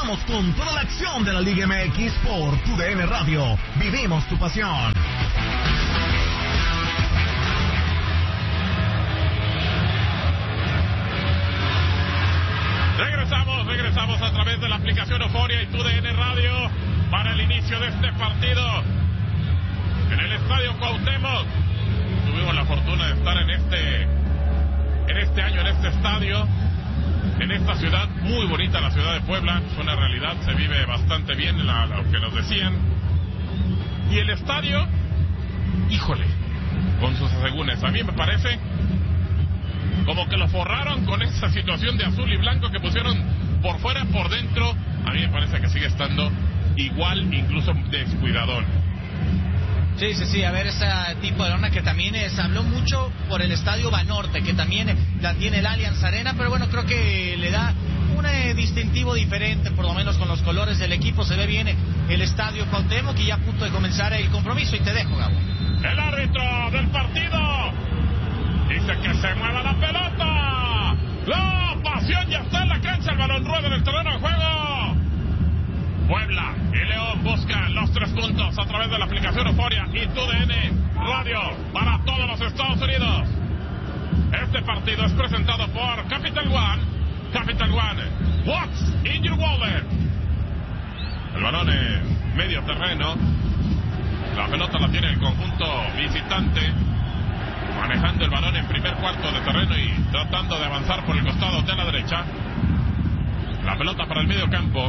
Regresamos con toda la acción de la Liga MX por TUDN Radio. Vivimos tu pasión. Regresamos a través de la aplicación Euforia y TUDN Radio para el inicio de este partido en el Estadio Cuauhtémoc. Tuvimos la fortuna de estar en este año, en este estadio, en esta ciudad, muy bonita la ciudad de Puebla, es una realidad, se vive bastante bien lo que nos decían. Y el estadio, híjole, con sus asegúnes, a mí me parece como que lo forraron con esa situación de azul y blanco que pusieron por fuera, por dentro. A mí me parece que sigue estando igual, incluso descuidadón. Sí, a ver, ese tipo de lona que también se habló mucho por el Estadio Banorte, que también la tiene el Allianz Arena, pero bueno, creo que le da un distintivo diferente, por lo menos con los colores del equipo. Se ve bien el Estadio Cuauhtémoc y ya a punto de comenzar el compromiso, y te dejo, Gabo. El árbitro del partido dice que se mueva la pelota. La pasión ya está en la cancha, el balón rueda en el terreno de juego. Puebla y León buscan los 3 puntos a través de la aplicación Euforia y TUDN Radio para todos los Estados Unidos. Este partido es presentado por Capital One. Capital One, what's in your wallet? El balón en medio terreno. La pelota la tiene el conjunto visitante, manejando el balón en primer cuarto de terreno y tratando de avanzar por el costado de la derecha. La pelota para el medio campo.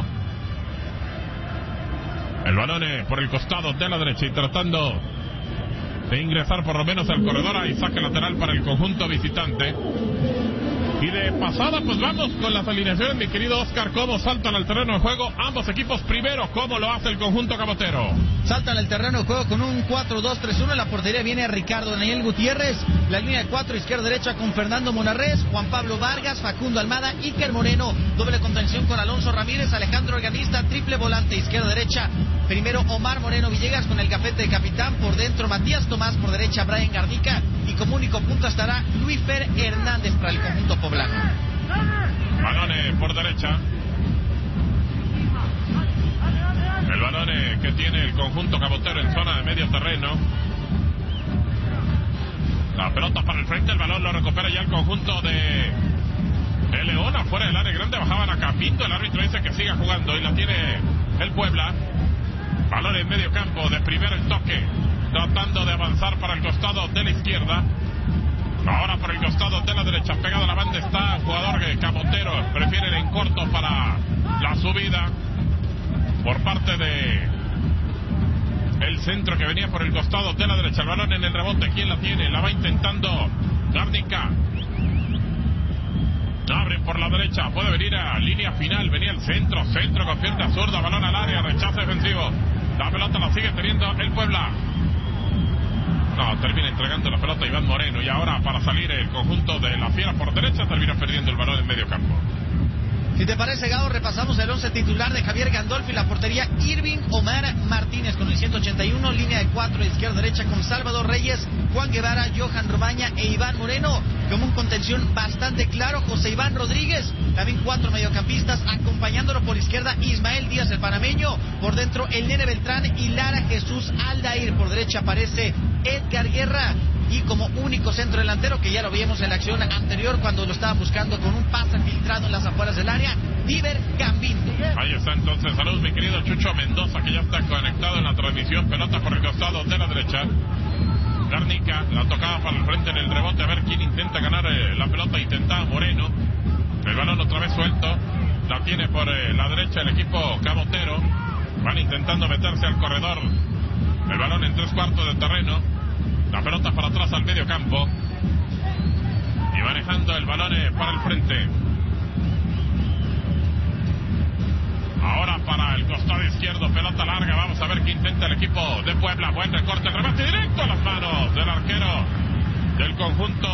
El balón por el costado de la derecha y tratando de ingresar por lo menos al corredor. Hay saque lateral para el conjunto visitante. Y de pasada, pues vamos con las alineaciones, mi querido Oscar. ¿Cómo saltan al terreno de juego ambos equipos? Primero, ¿cómo lo hace el conjunto camotero? Saltan al terreno de juego con un 4-2-3-1. En la portería viene Ricardo Daniel Gutiérrez. La línea de 4, izquierda-derecha con Fernando Monarrez, Juan Pablo Vargas, Facundo Almada, Iker Moreno. Doble contención con Alonso Ramírez, Alejandro Organista. Triple volante, izquierda-derecha. Primero Omar Moreno Villegas con el gafete de capitán. Por dentro Matías Tomás, por derecha Brian Garnica. Y como único punta estará Luis Fer Hernández para el conjunto poblano. Balón por derecha. El balón que tiene el conjunto cabotero en zona de medio terreno. La pelota para el frente, el balón lo recupera ya el conjunto de León. Afuera del área grande bajaban a Capito. El árbitro dice que siga jugando y la tiene el Puebla. Balón en medio campo, de primero el toque, tratando de avanzar para el costado de la izquierda. Ahora por el costado de la derecha, pegado a la banda está el jugador camotero. Prefieren en corto para la subida por parte de el centro que venía por el costado de la derecha. El balón en el rebote, ¿quién la tiene? La va intentando Garnica. Abren por la derecha, puede venir a línea final. Venía el centro con pierna zurda, balón al área, rechazo defensivo. La pelota la sigue teniendo el Puebla. No, termina entregando la pelota a Iván Moreno. Y ahora para salir el conjunto de la Fiera por derecha, termina perdiendo el balón en medio campo. Si te parece, Gao, repasamos el 11 titular de Javier Gandolfi. La portería Irving Omar Martínez con el 181. Línea de 4 de izquierda-derecha con Salvador Reyes, Juan Guevara, Johan Romaña e Iván Moreno. Como un contención bastante claro, José Iván Rodríguez. También 4 mediocampistas, acompañándolo por izquierda Ismael Díaz, el panameño. Por dentro el Nene Beltrán y Lara Jesús Aldair. Por derecha aparece Edgar Guerra. Y como único centro delantero, que ya lo vimos en la acción anterior cuando lo estaban buscando con un pase filtrado en las afueras del área, Diver Gambino. Ahí está entonces, saludos mi querido Chucho Mendoza, que ya está conectado en la transmisión. Pelota por el costado de la derecha. Garnica la tocaba para el frente en el rebote, a ver quién intenta ganar la pelota. Intentaba Moreno. El balón otra vez suelto. La tiene por la derecha el equipo camotero. Van intentando meterse al corredor. El balón en 3/4 de terreno. La pelota para atrás al medio campo. Y manejando el balón para el frente. Ahora para el costado izquierdo, pelota larga. Vamos a ver qué intenta el equipo de Puebla. Buen recorte, remate directo a las manos del arquero del conjunto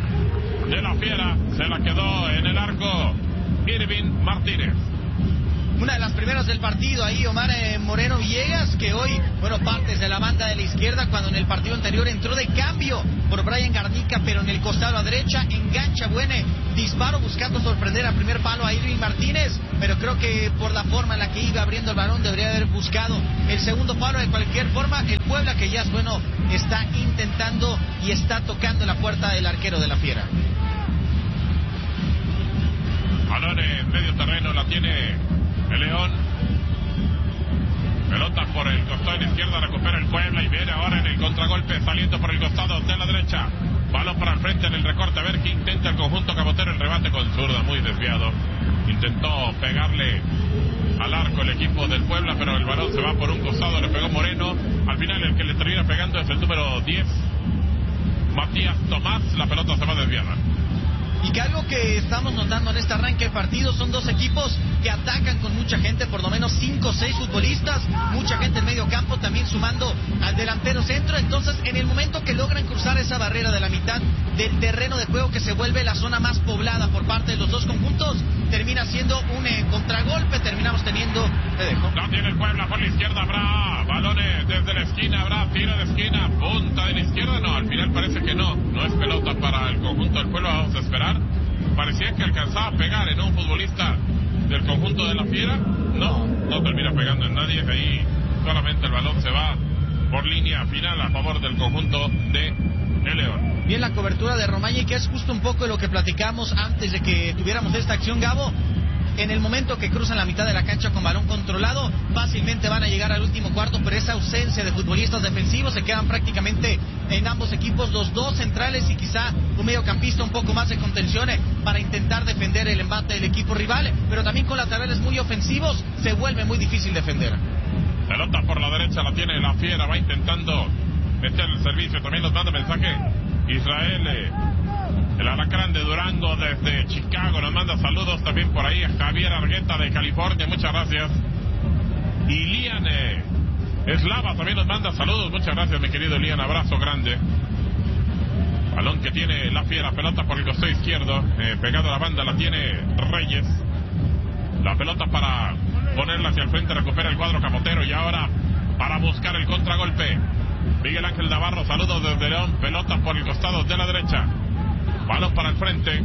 de la Fiera. Se la quedó en el arco Irving Martínez. una de las primeras del partido ahí, Omar Moreno Villegas, que hoy, partes de la banda de la izquierda, cuando en el partido anterior entró de cambio por Brian Garnica, pero en el costado a derecha, engancha buen disparo buscando sorprender a primer palo a Irving Martínez, pero creo que por la forma en la que iba abriendo el balón debería haber buscado el segundo palo. De cualquier forma, el Puebla, que ya está intentando y está tocando la puerta del arquero de la Fiera. Balón en medio terreno, la tiene el León. Pelota por el costado de la izquierda, recupera el Puebla y viene ahora en el contragolpe saliendo por el costado de la derecha. Balón para el frente en el recorte, a ver qué intenta el conjunto camotero. El rebate con zurda, muy desviado. Intentó pegarle al arco el equipo del Puebla, pero el balón se va por un costado, le pegó Moreno. Al final el que le termina pegando es el número 10, Matías Tomás. La pelota se va desviada. Y que algo que estamos notando en este arranque de partido son dos equipos que atacan con mucha gente, por lo menos 5 o 6 futbolistas, mucha gente en medio campo, también sumando al delantero centro. Entonces, en el momento que logran cruzar esa barrera de la mitad del terreno de juego, que se vuelve la zona más poblada por parte de los dos conjuntos, termina siendo un contragolpe, terminamos teniendo... No tiene el Puebla por la izquierda, habrá balones desde la esquina, habrá tiro de esquina, punta de la izquierda, no, al final parece que no es pelota para el conjunto del Puebla, vamos a esperar. Parecía que alcanzaba a pegar en un futbolista del conjunto de la Fiera, no termina pegando en nadie, ahí solamente el balón se va por línea final a favor del conjunto de el León. Bien la cobertura de Romaña, y que es justo un poco de lo que platicamos antes de que tuviéramos esta acción, Gabo. En el momento que cruzan la mitad de la cancha con balón controlado, fácilmente van a llegar al último cuarto, pero esa ausencia de futbolistas defensivos, se quedan prácticamente en ambos equipos los dos centrales y quizá un mediocampista un poco más de contención para intentar defender el embate del equipo rival, pero también con laterales muy ofensivos se vuelve muy difícil defender. Pelota por la derecha, la tiene la Fiera, va intentando meter el servicio, también nos manda mensaje Israel, el Alacrán de Durango desde Chicago, nos manda saludos también por ahí a Javier Argueta de California, muchas gracias. Y Lian Eslava también nos manda saludos, muchas gracias mi querido Lian, abrazo grande. Balón que tiene la Fiera, pelota por el costado izquierdo, pegado a la banda, la tiene Reyes. La pelota para ponerla hacia el frente, recupera el cuadro camotero y ahora para buscar el contragolpe. Miguel Ángel Navarro, saludos desde León, pelota por el costado de la derecha. Balón para el frente.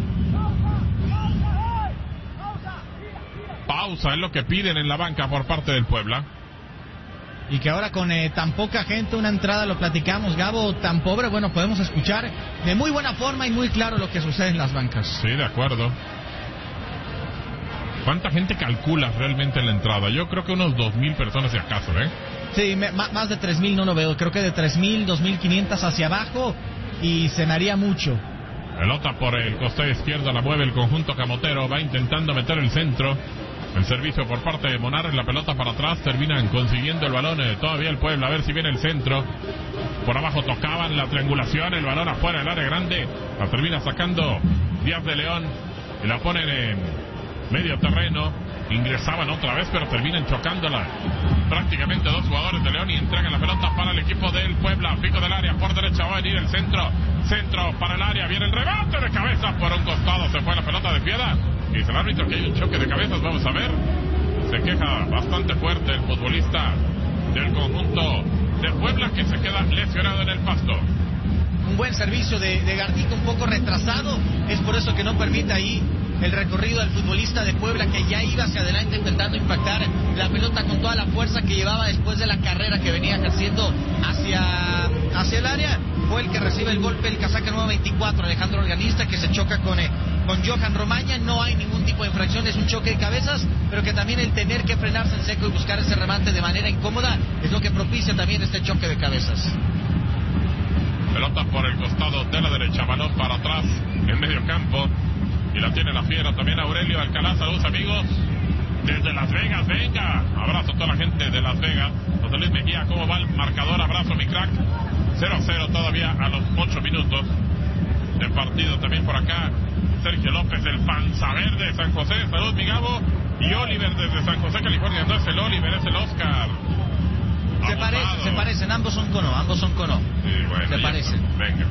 Pausa es lo que piden en la banca por parte del Puebla. Y que ahora con tan poca gente, una entrada, lo platicamos, Gabo, tan pobre, podemos escuchar de muy buena forma y muy claro lo que sucede en las bancas. Sí, de acuerdo. ¿Cuánta gente calcula realmente en la entrada? Yo creo que unos 2,000 personas si acaso, Sí, más de 3,000 no lo veo. Creo que de 3,000, 2,500 hacia abajo y se me haría mucho. Pelota por el costado izquierdo, la mueve el conjunto camotero, va intentando meter el centro. El servicio por parte de Monar, la pelota para atrás, terminan consiguiendo el balón todavía el Puebla, a ver si viene el centro. Por abajo tocaban la triangulación, el balón afuera del área grande, la termina sacando Díaz de León y la ponen en medio terreno. Ingresaban otra vez, pero terminan chocándola prácticamente dos jugadores de León y entregan la pelota para el equipo del Puebla. Pico del área, por derecha va a venir el centro para el área, viene el rebate de cabeza por un costado, se fue la pelota de Piedad. Y dice el árbitro que hay un choque de cabezas, vamos a ver. Se queja bastante fuerte el futbolista del conjunto de Puebla, que se queda lesionado en el pasto. Un buen servicio de Garnica, un poco retrasado, es por eso que no permite ahí el recorrido del futbolista de Puebla, que ya iba hacia adelante intentando impactar la pelota con toda la fuerza que llevaba después de la carrera que venía ejerciendo hacia el área. Fue el que recibe el golpe, el casaca número 24, Alejandro Organista, que se choca con Johan Romaña. No hay ningún tipo de infracción, es un choque de cabezas, pero que también el tener que frenarse en seco y buscar ese remate de manera incómoda es lo que propicia también este choque de cabezas. Pelota por el costado de la derecha, balón para atrás en medio campo y la tiene la Fiera. También Aurelio Alcalá, saludos amigos desde Las Vegas, venga, abrazo a toda la gente de Las Vegas. José Luis Mejía, ¿cómo va el marcador? Abrazo mi crack. 0-0 todavía a los 8 minutos de partido. También por acá Sergio López, el Panza Verde de San José, salud mi Gabo. Y Oliver desde San José, California, no es el Oliver, es el Oscar. Se parecen, ambos son cono. Sí, bueno, se parecen. Venga.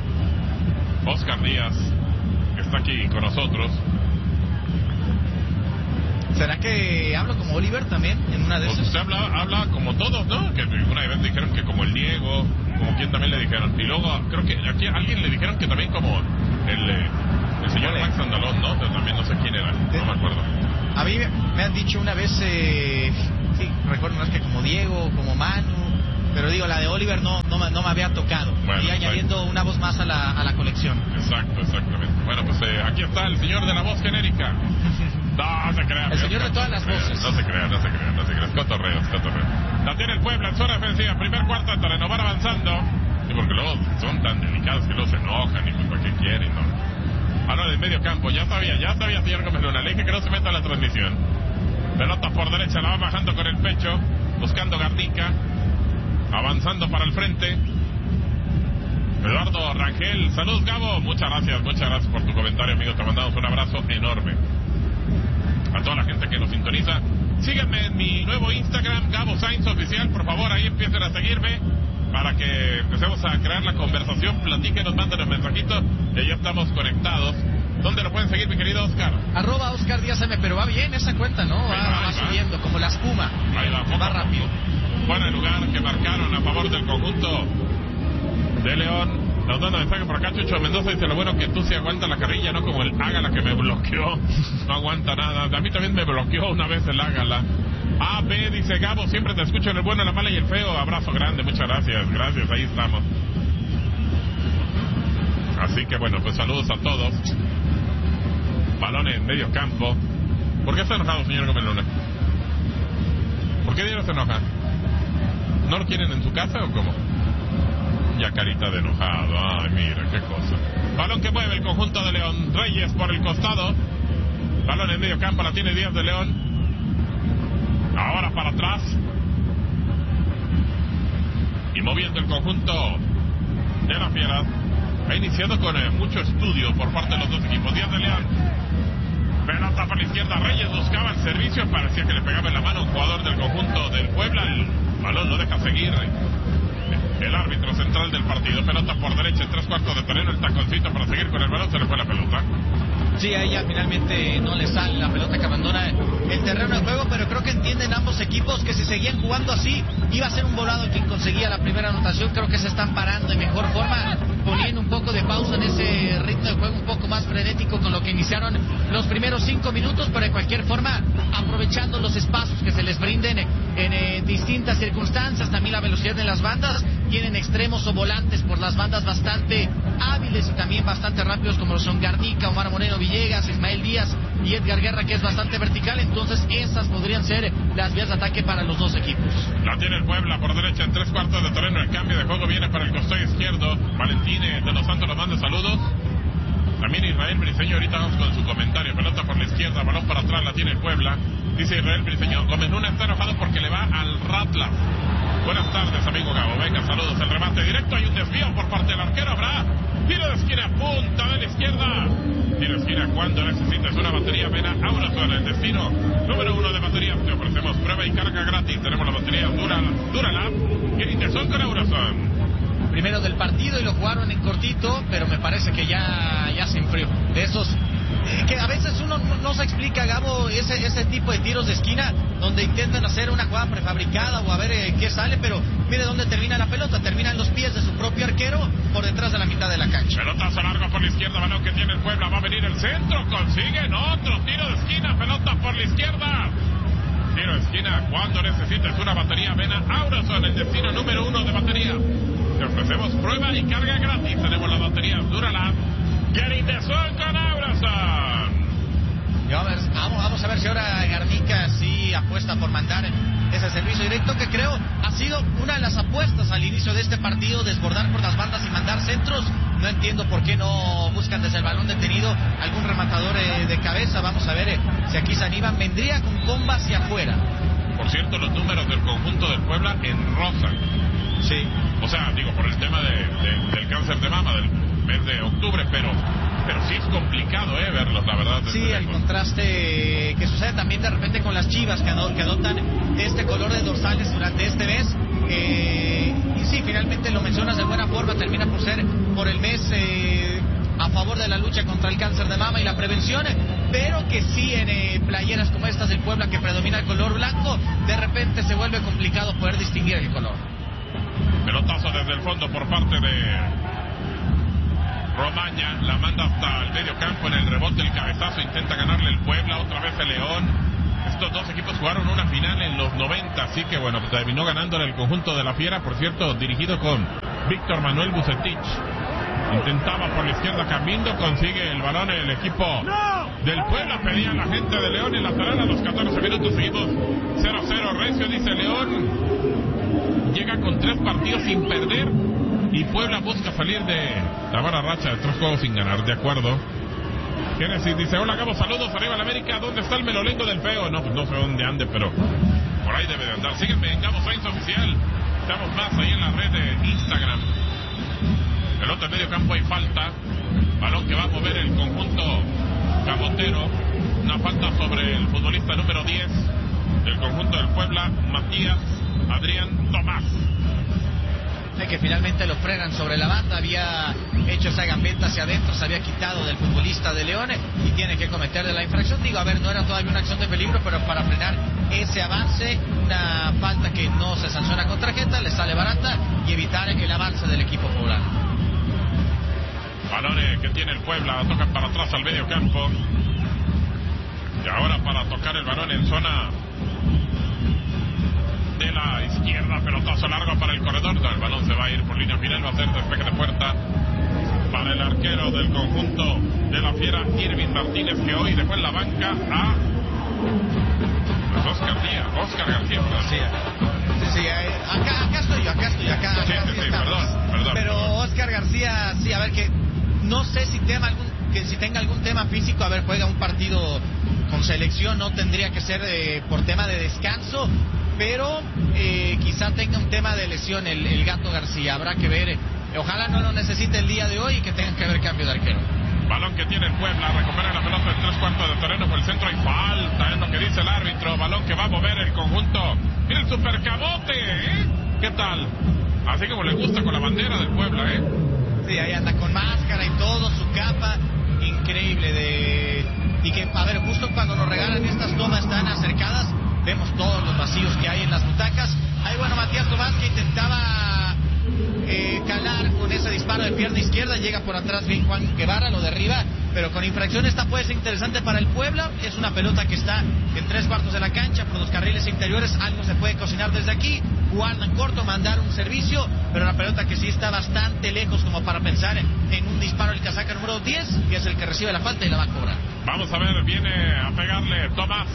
Oscar Díaz está aquí con nosotros. ¿Será que hablo como Oliver también en una de Pues esas? usted habla como todos, ¿no? Que una vez dijeron que como el Diego, como quien también le dijeron. Y luego creo que aquí a alguien le dijeron que también como el señor Max Andalón, ¿no? Pero también no sé quién era, no me acuerdo. A mí me han dicho una vez, sí, recuerdo más que como Diego, como Manu, pero digo, la de Oliver no me había tocado. Bueno, y añadiendo una voz más a la colección. Exactamente. Bueno, pues aquí está el señor de la voz genérica. No se crea. El señor de todas las voces. No se crea. Es cotorreo. La tiene el Puebla en zona defensiva. Primer cuarto de terreno. Van avanzando. Sí, porque luego son tan delicados que luego se enojan y pues para qué quieren, ¿no? Ahora del medio campo. Ya sabía, señor Gómez Luna. Le dije que no se meta en la transmisión. Pelota por derecha. La va bajando con el pecho. Buscando Garnica. Avanzando para el frente. Eduardo Rangel. Saludos, Gabo. Muchas gracias por tu comentario, amigo. Te mandamos un abrazo enorme. A toda la gente que nos sintoniza. Síganme en mi nuevo Instagram, Gabo Sainz Oficial. Por favor, ahí empiecen a seguirme para que empecemos a crear la conversación. Platíquenos, mándenos mensajitos. Y ya estamos conectados. ¿Dónde lo pueden seguir, mi querido Oscar? @Oscar Díaz M, pero va bien esa cuenta, ¿no? Va subiendo, como la espuma. Ahí va rápido. Bueno, el lugar que marcaron a favor del conjunto de León. Nos dan un mensaje por acá, Chucho Mendoza dice: lo bueno que tú sí aguantas la carrilla, no como el Ágala que me bloqueó. No aguanta nada. A mí también me bloqueó una vez el Ágala. AB dice: Gabo, siempre te escucho en el bueno, la mala y el feo. Abrazo grande, muchas gracias. Gracias, ahí estamos. Así que bueno, pues saludos a todos. Balón en medio campo. ¿Por qué está enojado, señor Gómez Luna? ¿Por qué Diego se enoja? ¿No lo quieren en su casa o cómo? Ya carita de enojado. Ay, mira, qué cosa. Balón que mueve el conjunto de León. Reyes por el costado. Balón en medio campo, la tiene Díaz de León. Ahora para atrás. Y moviendo el conjunto de la Fiera. Ha iniciado con mucho estudio por parte de los dos equipos. Díaz de León. Pelota por la izquierda. Reyes buscaba el servicio. Parecía que le pegaba en la mano un jugador del conjunto del Puebla. El balón lo deja seguir el árbitro central del partido. Pelota por derecha en 3/4 de terreno. El taconcito para seguir con el balón. Se le fue la pelota. Sí, a ella finalmente no le sale la pelota que abandona el terreno de juego, pero creo que entienden ambos equipos que si seguían jugando así, iba a ser un volado quien conseguía la primera anotación. Creo que se están parando de mejor forma, poniendo un poco de pausa en ese ritmo de juego un poco más frenético con lo que iniciaron los primeros 5 minutos, pero de cualquier forma aprovechando los espacios que se les brinden en distintas circunstancias. También la velocidad de las bandas, tienen extremos o volantes por las bandas bastante hábiles y también bastante rápidos, como son Garnica, Omar Moreno Villegas, Ismael Díaz y Edgar Guerra, que es bastante vertical. Entonces esas podrían ser las vías de ataque para los dos equipos. La tiene el Puebla por derecha en 3/4 de terreno. El cambio de juego viene para el costado izquierdo. Valentín de los Santos nos manda saludos. También Israel Briceño, ahorita vamos con su comentario. Pelota por la izquierda, balón para atrás, la tiene el Puebla. Dice Israel Briceño: Gómez Luna está enojado porque le va al Ratlas. Buenas tardes, amigo Gabo. Venga, saludos. El remate directo, hay un desvío por parte del arquero. Habrá tiro de esquina, punta de la izquierda. Tiro de esquina cuando necesites una batería. Ven a Aurason, el destino número 1 de baterías. Te ofrecemos prueba y carga gratis. Tenemos la batería Duralab. ¿Qué son con Aurason? Primero del partido y lo jugaron en cortito, pero me parece que ya se enfrió. De esos que a veces uno no se explica, Gabo, ese tipo de tiros de esquina donde intentan hacer una jugada prefabricada o a ver qué sale, pero mire dónde termina la pelota. Termina en los pies de su propio arquero por detrás de la mitad de la cancha. Pelotazo largo por la izquierda, balón que tiene el Puebla. Va a venir el centro, consiguen otro tiro de esquina. Pelota por la izquierda. Tiro de esquina cuando necesites una batería. Ven a Aurason, el destino número 1 de batería. Te ofrecemos prueba y carga gratis. Tenemos la batería Duralab. Getting the sun con Aurason. Vamos a ver si ahora Garnica sí apuesta por mandar ese servicio directo, que creo ha sido una de las apuestas al inicio de este partido, desbordar por las bandas y mandar centros. No entiendo por qué no buscan desde el balón detenido algún rematador de cabeza. Vamos a ver si aquí se animan. Vendría con comba hacia afuera. Por cierto, los números del conjunto del Puebla en rosa. Sí. O sea, digo, por el tema del cáncer de mama del mes de octubre, pero sí es complicado verlos, la verdad. Sí, el contraste que sucede también de repente con las Chivas que adoptan este color de dorsales durante este mes. Y sí, finalmente lo mencionas de buena forma, termina por ser por el mes a favor de la lucha contra el cáncer de mama y la prevención. pero que sí en playeras como estas del Puebla, que predomina el color blanco, de repente se vuelve complicado poder distinguir el color. Pelotazo desde el fondo por parte de Romaña, la manda hasta el medio campo. En el rebote, el cabezazo, intenta ganarle el Puebla, otra vez el León. Estos dos equipos jugaron una final en los 90, así que bueno, terminó ganando en el conjunto de la Fiera, por cierto, dirigido con Víctor Manuel Bucetich. Intentaba por la izquierda Cambindo, consigue el balón el equipo del Puebla, pedía la gente de León en lateral a los 14 minutos seguidos. 0-0 recio, dice León. Llega con 3 partidos sin perder y Puebla busca salir de la mala racha de 3 juegos sin ganar, de acuerdo. Génesis dice, hola Gabo, saludos, arriba el América, ¿dónde está el melolengo del feo? No, pues no sé dónde ande, pero por ahí debe de andar. Sígueme en Gabo Sainz Oficial, estamos más ahí en la red de Instagram. Pelota en medio campo, hay falta, balón que va a mover el conjunto cabotero, una falta sobre el futbolista número 10 del conjunto del Puebla, Matías Adrián Tomás. Que finalmente lo frenan sobre la banda, había hecho esa gambeta hacia adentro, se había quitado del futbolista de León y tiene que cometerle la infracción. Digo, a ver, no era todavía una acción de peligro, pero para frenar ese avance, una falta que no se sanciona con tarjeta, le sale barata y evitar el avance del equipo poblano. Balones que tiene el Puebla, tocan para atrás al medio campo y ahora para tocar el balón en zona de la izquierda, pelotazo largo para el corredor. El balón se va a ir por línea final, va a ser despeje de puerta para el arquero del conjunto de la Fiera, Irving Martínez, que hoy dejó en la banca a Oscar García. Sí, acá estoy yo. Sí, perdón. Pero Oscar García, sí, a ver, que no sé si tenga algún tema físico. A ver, juega un partido con selección, no tendría que ser por tema de descanso, pero quizá tenga un tema de lesión el Gato García, habrá que ver. Ojalá no lo necesite el día de hoy y que tengan que haber cambio de arquero. Balón que tiene el Puebla, recupera la pelota en 3/4 de terreno por el centro y falta, es lo que dice el árbitro. Balón que va a mover el conjunto. Mira el supercabote, ¿qué tal? Así como le gusta con la bandera del Puebla, Sí, ahí anda con máscara y todo, su capa, increíble y que, a ver, justo cuando nos regalan estas tomas tan acercadas, vemos todos los vacíos que hay en las butacas. Ahí, bueno, Matías Tomás, que intentaba calar con ese disparo de pierna izquierda, llega por atrás bien Juan Guevara, lo derriba, pero con infracción. Esta puede ser interesante para el Puebla. Es una pelota que está en 3/4 de la cancha por los carriles interiores, algo se puede cocinar desde aquí, jugar en corto, mandar un servicio, pero una pelota que sí está bastante lejos como para pensar en un disparo del casaca número 10, que es el que recibe la falta y la va a cobrar. Vamos a ver, viene a pegarle Tomás,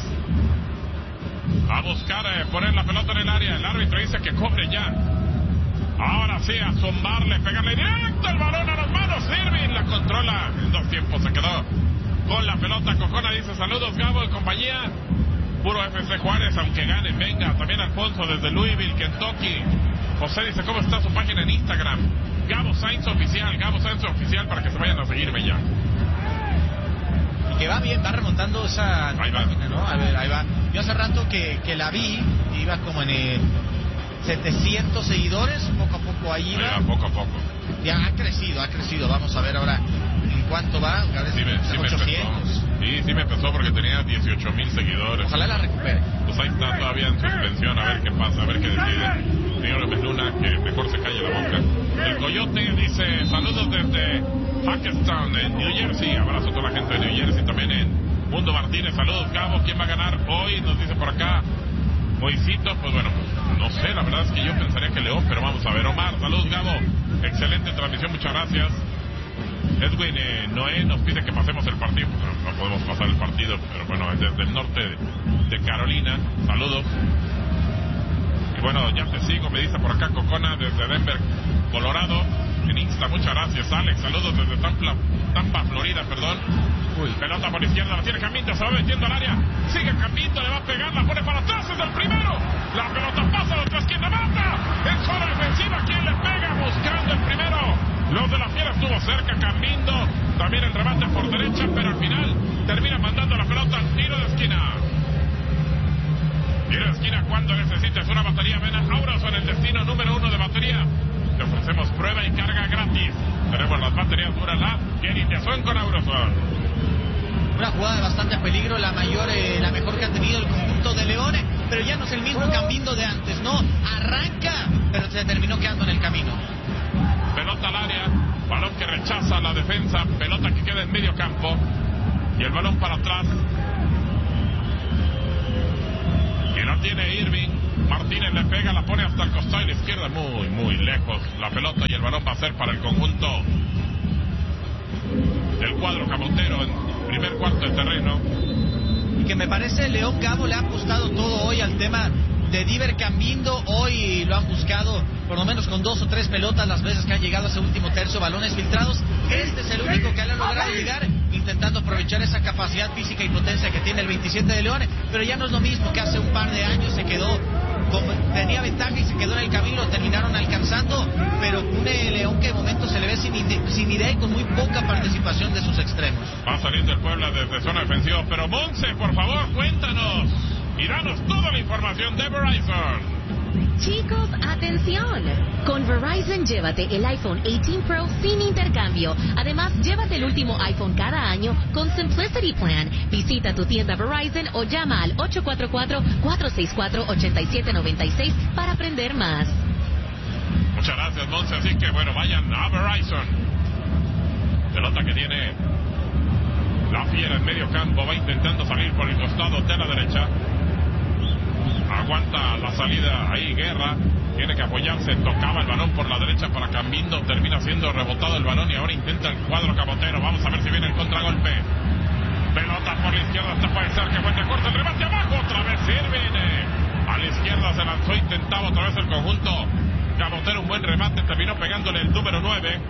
a buscar poner la pelota en el área. El árbitro dice que cobre ya. Ahora sí, a zumbarle, pegarle directo el balón a las manos. Irving la controla. En 2 tiempos se quedó con la pelota. Cojona dice, saludos Gabo y compañía. Puro FC Juárez, aunque ganen, venga. También Alfonso desde Louisville, Kentucky. José dice, ¿cómo está su página en Instagram? Gabo Sainz Oficial, para que se vayan a seguirme ya. Que va bien, va remontando esa página, ¿no? A ver, ahí va. Yo hace rato que la vi, iba como en 700 seguidores, poco a poco ahí va. Poco a poco. Ya ha crecido. Vamos a ver ahora en cuánto va. Sí me empezó porque tenía 18,000 seguidores. Ojalá la recupere. Pues ahí está todavía en suspensión, a ver qué pasa, a ver qué decide. Señor Luna, que mejor se calle la boca. El Coyote dice, saludos desde Hackettstown, en New Jersey. Abrazo a toda la gente de New Jersey, también en Mundo Martínez. Saludos, Gabo. ¿Quién va a ganar hoy? Nos dice por acá Moisito. Pues bueno, no sé, la verdad es que yo pensaría que León, pero vamos a ver. Omar, saludos, Gabo. Excelente transmisión, muchas gracias. Edwin Noé nos pide que pasemos el partido. No podemos pasar el partido, pero bueno, es desde el norte de Carolina. Saludos. Y bueno, ya te sigo, me dice por acá Cocona desde Denver, Colorado, en Insta. Muchas gracias, Alex. Saludos desde Tampa, Florida, perdón. Pelota por izquierda, la tiene Camito, se va metiendo al área. Sigue Camito, le va a pegar, la pone para atrás, es el primero. La pelota pasa de otra esquina, mata. En zona defensiva, ¿quién le pega? Buscando el primero. Los de la Fiera estuvo cerca, Camino. También el remate por derecha, pero al final termina mandando la pelota al tiro de esquina. Tiro de esquina cuando necesites una batería. Ven a Auroson, el destino número 1 de batería. Te ofrecemos prueba y carga gratis. Tenemos las baterías Duralab que ni te son con Auroson. una jugada de bastante peligro, la mejor que ha tenido el conjunto de León, pero ya no es el mismo Cambindo de antes, ¿no? Arranca, pero se terminó quedando en el camino. Pelota al área, balón que rechaza la defensa, pelota que queda en medio campo y el balón para atrás. Que no tiene Irving. Martínez le pega, la pone hasta el costado y la izquierda, muy lejos la pelota, y el balón va a ser para el conjunto del cuadro camotero en primer cuarto de terreno. Y que me parece León, Gabo, le ha apostado todo hoy al tema de Diver Cambindo. Hoy lo han buscado por lo menos con 2 o 3 pelotas las veces que han llegado a ese último tercio, balones filtrados. Este es el único que le ha logrado llegar, intentando aprovechar esa capacidad física y potencia que tiene el 27 de León, pero ya no es lo mismo que hace un par de años. Tenía ventaja y se quedó en el camino, lo terminaron alcanzando, pero un León que de momento se le ve sin idea y con muy poca participación de sus extremos. Va saliendo el Puebla desde zona defensiva, pero Monse, por favor, cuéntanos y danos toda la información de Verizon. Chicos, atención. Con Verizon llévate el iPhone 18 Pro sin intercambio. Además, llévate el último iPhone cada año con Simplicity Plan. Visita tu tienda Verizon o llama al 844-464-8796 para aprender más. Muchas gracias, Monse. Así que bueno, vayan a Verizon. Pelota que tiene la Fiera en medio campo, va intentando salir por el costado de la derecha. Aguanta la salida ahí Guerra, tiene que apoyarse, tocaba el balón por la derecha para Cambindo, termina siendo rebotado el balón y ahora intenta el cuadro camotero. Vamos a ver si viene el contragolpe. Pelota por la izquierda, esta puede ser que Fuente corta el remate abajo, otra vez Irving. A la izquierda se lanzó, intentaba otra vez el conjunto camotero, un buen remate, terminó pegándole el número 9.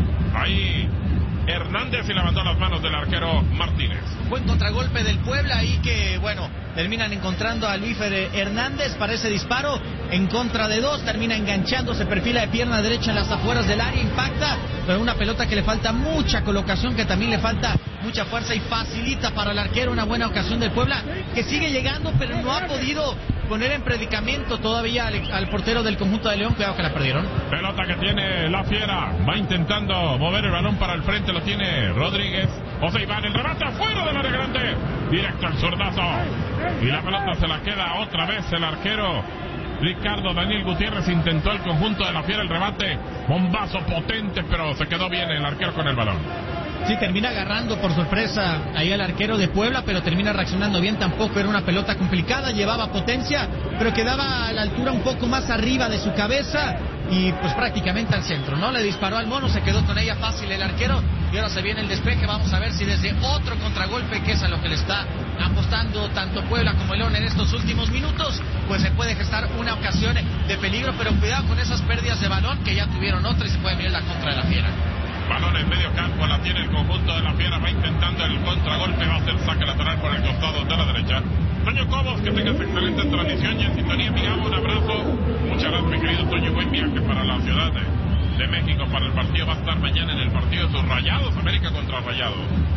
Ahí Hernández y la mandó a las manos del arquero Martínez. Buen contragolpe del Puebla ahí que, bueno, terminan encontrando a Luis Hernández para ese disparo en contra de 2, termina enganchando, se perfila de pierna derecha en las afueras del área, impacta, pero una pelota que le falta mucha colocación, que también le falta mucha fuerza y facilita para el arquero. Una buena ocasión del Puebla que sigue llegando, pero no ha podido poner en predicamento todavía al portero del conjunto de León. Cuidado que la perdieron. Pelota que tiene la Fiera, va intentando mover el balón para el frente, lo tiene Rodríguez. José Iván, el remate afuera del área grande, directo al zurdazo, y la pelota se la queda otra vez el arquero Ricardo Daniel Gutiérrez. Intentó el conjunto de la Fiera el remate, bombazo potente, pero se quedó bien el arquero con el balón. Sí, termina agarrando por sorpresa ahí al arquero de Puebla, pero termina reaccionando bien. Tampoco era una pelota complicada, llevaba potencia, pero quedaba a la altura un poco más arriba de su cabeza y pues prácticamente al centro, ¿no? Le disparó al mono, se quedó con ella fácil el arquero y ahora se viene el despeje. Vamos a ver si desde otro contragolpe, que es a lo que le está apostando tanto Puebla como León en estos últimos minutos, pues se puede gestar una ocasión de peligro, pero cuidado con esas pérdidas de balón, que ya tuvieron otra y se puede venir la contra de la Fiera. Balón en medio campo, la tiene el conjunto de la Fiera, va intentando el contragolpe, va a hacer saque lateral por el costado de la derecha. Toño Cobos, que tengas excelente transmisión y en sintonía, mi Gabo, un abrazo. Muchas gracias, mi querido Toño, buen viaje para la Ciudad de México para el partido. Va a estar mañana en el partido de sus Rayados, América contra Rayados.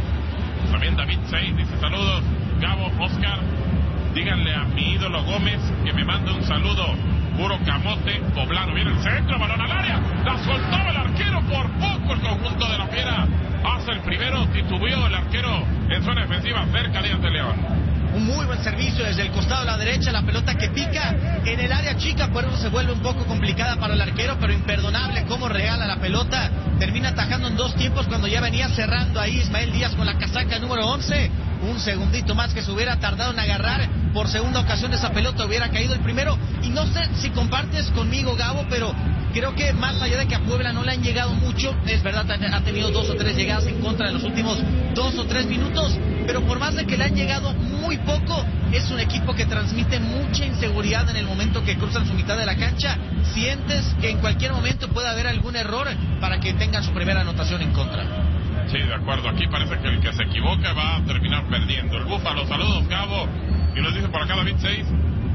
También David Seid dice saludos, Gabo, Oscar, díganle a mi ídolo Gómez que me mande un saludo. Puro camote poblano. Viene el centro, balón al área, la soltaba el arquero, por poco el conjunto de la Fiera hace el primero, titubeó el arquero en zona defensiva cerca de León. Un muy buen servicio desde el costado de la derecha, la pelota que pica en el área chica, por eso se vuelve un poco complicada para el arquero, pero imperdonable cómo regala la pelota. Termina atajando en 2 tiempos cuando ya venía cerrando ahí Ismael Díaz con la casaca número 11. Un segundito más que se hubiera tardado en agarrar por segunda ocasión esa pelota, hubiera caído el primero. Y no sé si compartes conmigo, Gabo, pero creo que más allá de que a Puebla no le han llegado mucho, es verdad, ha tenido 2 o 3 llegadas en contra de los últimos 2 o 3 minutos, pero por más de que le han llegado muy poco, es un equipo que transmite mucha inseguridad en el momento que cruzan su mitad de la cancha. Sientes que en cualquier momento puede haber algún error para que tengan su primera anotación en contra. Sí, de acuerdo, aquí parece que el que se equivoca va a terminar perdiendo. El Búfalo, saludos, Gabo, y nos dice por acá David 6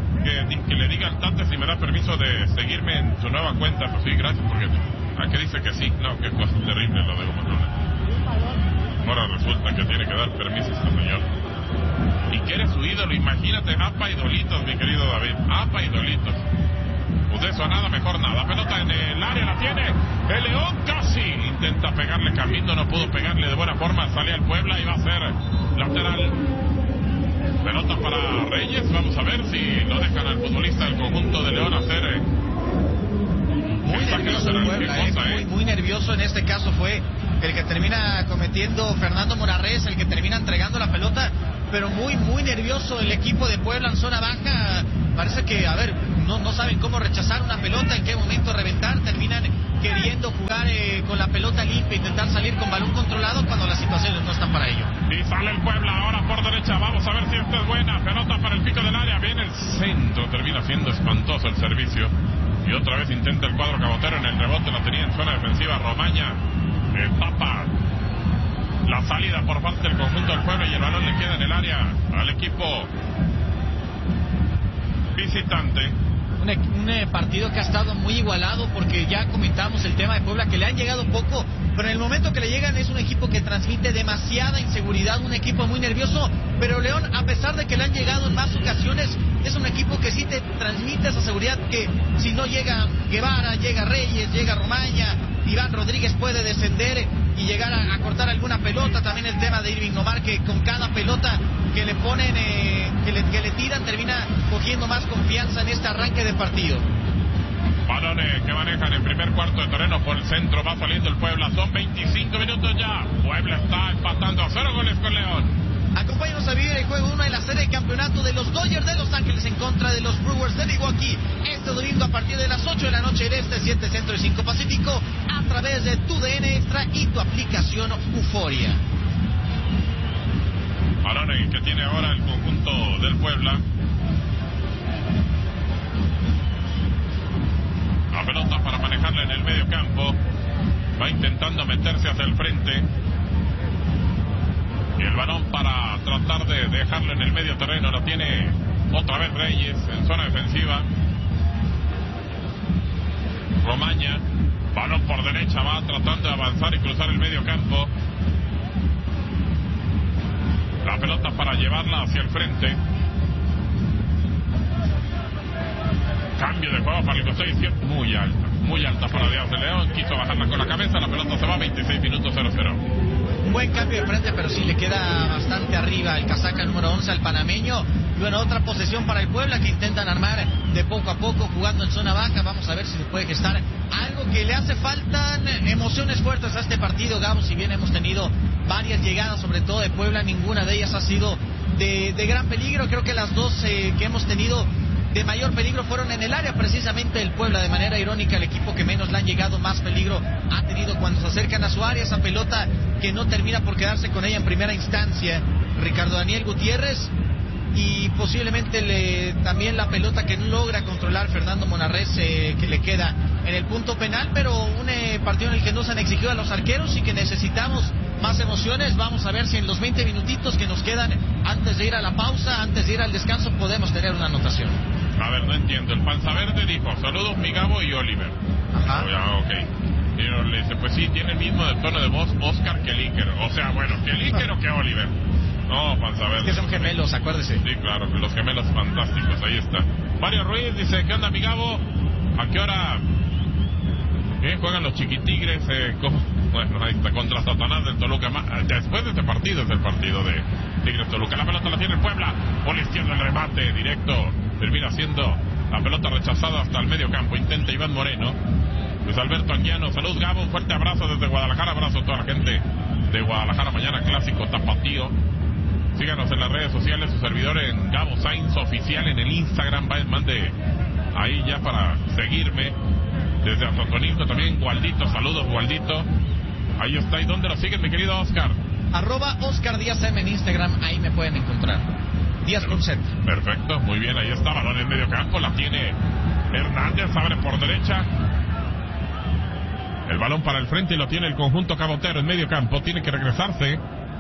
que le diga al Tate si me da permiso de seguirme en su nueva cuenta. Pues sí, gracias, porque aquí dice que sí. No, qué cosa terrible lo de Gómez. Ahora resulta que tiene que dar permiso este señor. Y que eres su ídolo, imagínate, apa idolitos, mi querido David, apa idolitos. pues de eso a nada, mejor nada. Pelota en el área, la tiene el León, casi intenta pegarle Camino, no pudo pegarle de buena forma, sale al Puebla y va a ser lateral. Pelota para Reyes, vamos a ver si lo dejan al futbolista del conjunto de León hacer muy nervioso el Puebla, muy nervioso. En este caso fue el que termina cometiendo Fernando Monarrez, el que termina entregando la pelota, pero muy nervioso el equipo de Puebla en zona baja. Parece que, no saben cómo rechazar una pelota, en qué momento reventar, terminan queriendo jugar con la pelota limpia, intentar salir con balón controlado cuando las situaciones no están para ello. Y sale el Puebla ahora por derecha, vamos a ver si esta es buena, pelota para el pico del área, viene el centro, termina siendo espantoso el servicio, y otra vez intenta el cuadro cabotero en el rebote, la tenía en zona defensiva Romaña, tapa la salida por parte del conjunto del Puebla y el balón le queda en el área al equipo visitante. Un partido que ha estado muy igualado, porque ya comentamos el tema de Puebla, que le han llegado poco, pero en el momento que le llegan es un equipo que transmite demasiada inseguridad, un equipo muy nervioso. Pero León, a pesar de que le han llegado en más ocasiones, es un equipo que sí te transmite esa seguridad, que si no llega Guevara, llega Reyes, llega Romaña, Iván Rodríguez puede descender y llegar a cortar alguna pelota. También el tema de Irving Omar, que con cada pelota que le ponen, que le tiran, termina cogiendo más confianza en este arranque de partido. Balones que manejan en primer cuarto de terreno por el centro, va saliendo el Puebla, son 25 minutos ya. Puebla está empatando a 0 goles con León. Acompáñanos a vivir el juego 1 de la serie de campeonato de los Dodgers de Los Ángeles en contra de los Brewers de Milwaukee. Este domingo a partir de las 8 de la noche del Este, 7 Centro y 5 Pacífico, a través de tu DN Extra y tu aplicación Euforia. Balones que tiene ahora el conjunto del Puebla. La pelota para manejarla en el medio campo. Va intentando meterse hacia el frente. Y el balón para tratar de dejarlo en el medio terreno lo tiene otra vez Reyes en zona defensiva. Romaña, balón por derecha, va tratando de avanzar y cruzar el medio campo. La pelota para llevarla hacia el frente. Cambio de juego para el costado izquierdo, muy alta para Díaz de León, quiso bajarla con la cabeza, la pelota se va, 26 minutos 0-0. Un buen cambio de frente, pero sí le queda bastante arriba el casaca número 11 al panameño. Y bueno, otra posesión para el Puebla, que intentan armar de poco a poco jugando en zona baja. Vamos a ver si se puede gestar algo que le hace faltan emociones fuertes a este partido, Gabo. Si bien hemos tenido varias llegadas, sobre todo de Puebla, ninguna de ellas ha sido de gran peligro. Creo que las dos que hemos tenido de mayor peligro fueron en el área, precisamente el Puebla. De manera irónica, el equipo que menos le han llegado más peligro ha tenido cuando se acercan a su área, esa pelota que no termina por quedarse con ella en primera instancia Ricardo Daniel Gutiérrez, y posiblemente también la pelota que no logra controlar Fernando Monarrez, que le queda en el punto penal. Pero un partido en el que nos han exigido a los arqueros y que necesitamos más emociones. Vamos a ver si en los 20 minutitos que nos quedan antes de ir a la pausa, antes de ir al descanso, podemos tener una anotación. A ver, no entiendo. El Panza Verde dijo: saludos mi Gabo y Oliver. Ajá. Ok. Y le dice: pues sí, tiene el mismo tono de voz Oscar que el Iker. O sea, bueno, que el Iker o que Oliver. No, Panza Verde. Es que son gemelos, acuérdese. Sí, claro, los gemelos fantásticos, ahí está. Mario Ruiz dice: ¿qué onda mi Gabo? ¿A qué hora juegan los Chiquitigres? Bueno, ahí está, contra Satanás del Toluca. Después de este partido es el partido de Tigres Toluca. La pelota la tiene el Puebla, por la izquierda el remate directo, termina siendo la pelota rechazada hasta el medio campo. Intenta Iván Moreno. Luis Alberto Anguiano, salud Gabo, un fuerte abrazo desde Guadalajara, abrazo a toda la gente de Guadalajara. Mañana clásico tapatío. Síganos en las redes sociales, su servidor en Gabo Sainz Oficial en el Instagram, mande ahí ya para seguirme. Desde Atotonilco también, Gualdito, saludos Gualdito. Ahí está. ¿Y dónde lo siguen, mi querido Oscar? @Oscar Díaz M en Instagram, ahí me pueden encontrar. Díaz con Z. Perfecto, muy bien, ahí está, balón en medio campo, la tiene Hernández, abre por derecha. El balón para el frente y lo tiene el conjunto cabotero en medio campo, tiene que regresarse.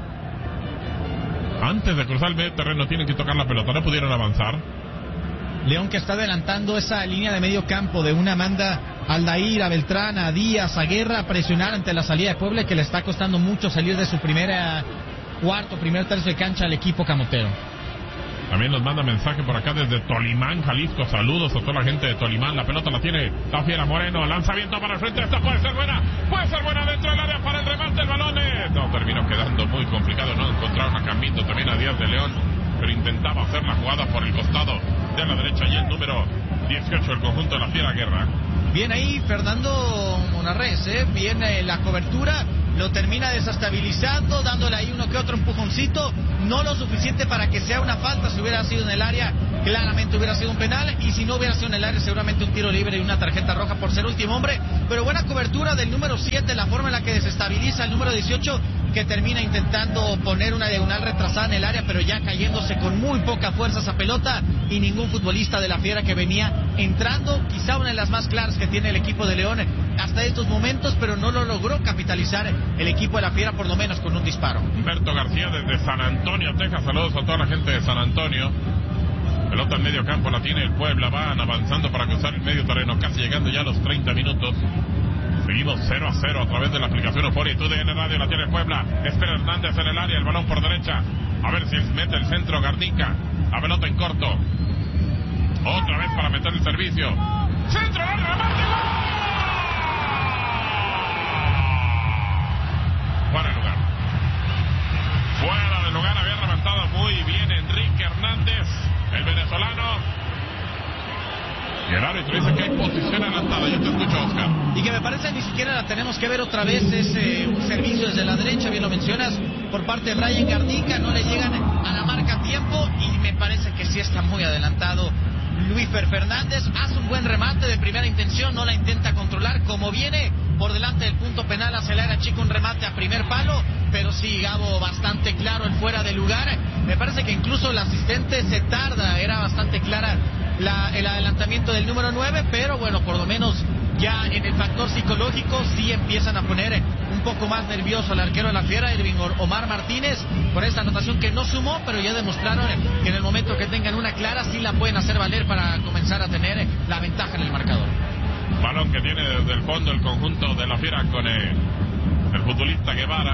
Antes de cruzar el medio terreno tienen que tocar la pelota, no pudieron avanzar. León, que está adelantando esa línea de medio campo de una manda Aldair, a Beltrán, a Díaz, a Guerra, a presionar ante la salida de Puebla, que le está costando mucho salir de su primer tercio de cancha al equipo camotero. También nos manda mensaje por acá desde Tolimán, Jalisco. Saludos a toda la gente de Tolimán. La pelota la tiene la Fiera Moreno. Lanzamiento para el frente. Esta puede ser buena. Puede ser buena dentro del área para el remate. El balón no, terminó quedando muy complicado. No encontraron a Camito también a Díaz de León, pero intentaba hacer la jugada por el costado de la derecha. Y el número 18, el conjunto de la Fiera Guerra. Bien ahí Fernando Monarrez, bien la cobertura, lo termina desestabilizando, dándole ahí uno que otro empujoncito, no lo suficiente para que sea una falta. Si hubiera sido en el área, claramente hubiera sido un penal, y si no hubiera sido en el área, seguramente un tiro libre y una tarjeta roja por ser último hombre. Pero buena cobertura del número 7, la forma en la que desestabiliza el número 18, que termina intentando poner una diagonal retrasada en el área, pero ya cayéndose con muy poca fuerza esa pelota, y ningún futbolista de la Fiera que venía entrando, quizá una de las más claras que tiene el equipo de León hasta estos momentos, pero no lo logró capitalizar el equipo de la Fiera, por lo menos con un disparo. Humberto García desde San Antonio, Texas. Saludos a toda la gente de San Antonio. Pelota en medio campo la tiene el Puebla, van avanzando para cruzar el medio terreno, casi llegando ya a los 30 minutos. Seguimos 0-0 a través de la aplicación Euforia y TUDN Radio. La tiene el Puebla. Espera Hernández en el área, el balón por derecha. A ver si mete el centro Garnica. La pelota en corto. Otra vez para meter el servicio. Centro, remate, ¡gol! Fuera de lugar. Fuera de lugar, había levantado muy bien Enrique Hernández, el venezolano. Y el árbitro dice que hay posición adelantada. Yo te escucho, Oscar. Y que me parece ni siquiera la tenemos que ver otra vez. Es un servicio desde la derecha, bien lo mencionas, por parte de Brian Garnica. No le llegan a la marca a tiempo, y me parece que sí está muy adelantado Luífer Fernández. Hace un buen remate de primera intención, no la intenta controlar, como viene por delante del punto penal hacia el área chica, un remate a primer palo, pero sí, Gabo, bastante claro el fuera de lugar. Me parece que incluso el asistente se tarda, era bastante clara el adelantamiento del número 9, pero bueno, por lo menos ya en el factor psicológico sí empiezan a poner un poco más nervioso al arquero de la Fiera, Irving Omar Martínez, por esta anotación que no sumó, pero ya demostraron que en el momento que tengan una clara sí la pueden hacer valer para comenzar a tener la ventaja en el marcador. Balón que tiene desde el fondo el conjunto de la Fiera con el futbolista Guevara,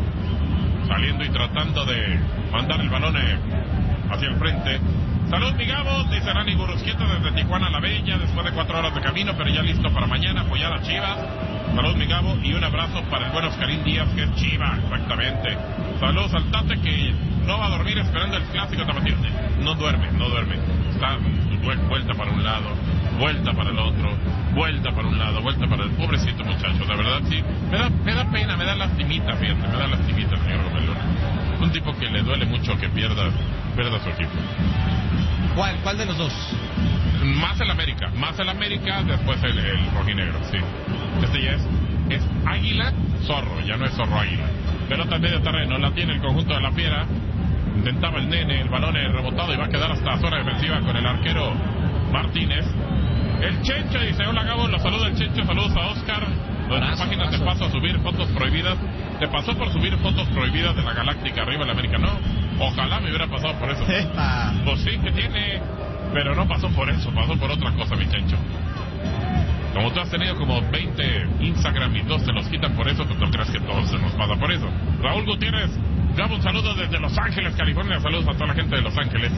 saliendo y tratando de mandar el balón hacia el frente. Salud, mi Gabo, dice Nani Gurusquieta desde Tijuana la Bella, después de 4 horas de camino, pero ya listo para mañana apoyar a Chivas. Salud, mi Gabo, y un abrazo para el buen Oscarín Díaz, que es Chiva, exactamente. Saludos al Tate, que no va a dormir esperando el clásico tapatío. No duerme. Está vuelta para un lado, vuelta para el otro, vuelta para un lado, vuelta para el pobrecito muchacho. La verdad, sí, me da pena, me da lastimita, fíjate, me da lastimita el señor Romelona. Un tipo que le duele mucho que pierda su equipo. ¿Cuál de los dos? Más el América, después el rojinegro, sí. Este ya es Águila Zorro, ya no es Zorro Águila. Pelota en medio terreno, la tiene el conjunto de la Fiera. Intentaba el Nene, el balón es rebotado y va a quedar hasta zona defensiva con el arquero Martínez. El Chencho dice: hola Gabo, los saluda el Chencho, saludos a Oscar. Nuestras páginas te paso a subir fotos prohibidas. Te pasó por subir fotos prohibidas de la Galáctica arriba del América, ¿no? Ojalá me hubiera pasado por eso. Pues sí que tiene, pero no pasó por eso, pasó por otra cosa, mi Chencho. Como tú has tenido como 20 Instagram y todos se los quitan por eso, pues no crees que todos se nos pasa por eso. Raúl Gutiérrez, Gabo, un saludo desde Los Ángeles, California. Saludos a toda la gente de Los Ángeles.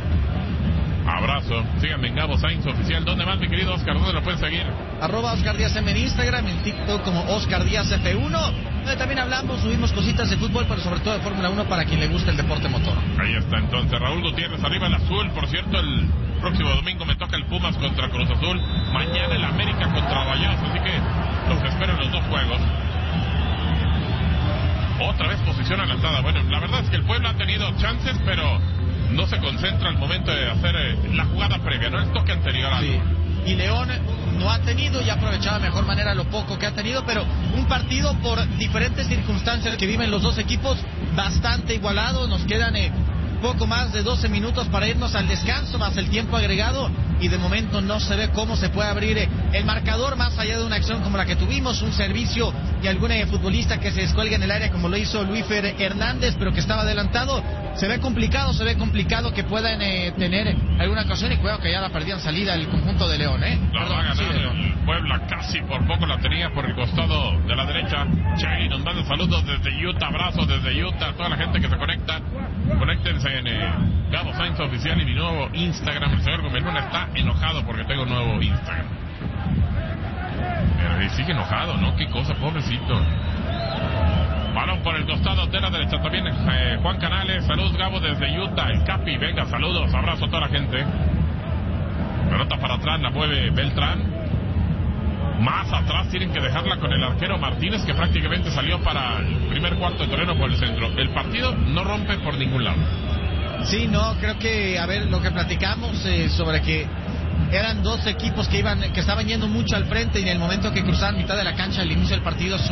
Abrazo. Síganme en Gabo Sainz Oficial. ¿Dónde más, mi querido Oscar? ¿Dónde lo pueden seguir? @Oscar Díaz M en Instagram, en TikTok como Oscar Díaz F1. Donde también hablamos, subimos cositas de fútbol, pero sobre todo de Fórmula 1 para quien le guste el deporte motor. Ahí está entonces Raúl Gutiérrez, arriba el azul. Por cierto, el próximo domingo me toca el Pumas contra Cruz Azul. Mañana el América contra Rayados, así que los espero en los dos juegos. Otra vez posición adelantada. Bueno, la verdad es que el Puebla ha tenido chances, pero no se concentra al momento de hacer la jugada previa, no el toque anterior. Sí. Y León no ha tenido y ha aprovechado de mejor manera lo poco que ha tenido, pero un partido por diferentes circunstancias que viven los dos equipos bastante igualado. Nos quedan poco más de 12 minutos para irnos al descanso, más el tiempo agregado, y de momento no se ve cómo se puede abrir el marcador más allá de una acción como la que tuvimos, un servicio y algún futbolista que se descuelga en el área como lo hizo Luífer Hernández, pero que estaba adelantado. se ve complicado que puedan tener alguna ocasión, y cuidado que ya la perdían salida el conjunto de León, La va a ganar el Puebla, casi por poco la tenía por el costado de la derecha. Chey nos manda saludos desde Utah, abrazos desde Utah, toda la gente que se conecta. Conéctense en Gabo Sainz Oficial y mi nuevo Instagram. El señor Gómez Luna está enojado porque tengo un nuevo Instagram. Pero sigue enojado, ¿no? Qué cosa, pobrecito. Balón por el costado de la derecha también Juan Canales. Saludos, Gabo, desde Utah. El Capi, venga, saludos, abrazo a toda la gente. Pelota para atrás, la mueve Beltrán. Más atrás tienen que dejarla con el arquero Martínez, que prácticamente salió para el primer cuarto de terreno por el centro. El partido no rompe por ningún lado. Sí, no, creo que, a ver, lo que platicamos sobre que eran dos equipos que estaban yendo mucho al frente, y en el momento que cruzaban mitad de la cancha al inicio del partido,